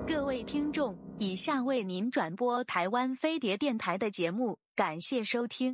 各位听众，以下为您转播台湾飞碟电台的节目，感谢收听。